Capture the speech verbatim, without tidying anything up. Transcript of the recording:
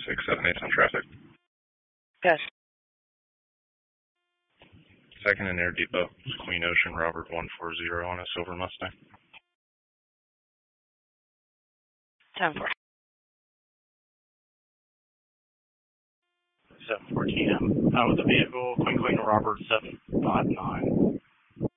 six seven eight on traffic. Yes. Second and Air Depot, Queen Ocean, Robert one four zero on a silver Mustang. ten four. seven fourteen M. Out with the vehicle, Queen Queen Robert seven five nine.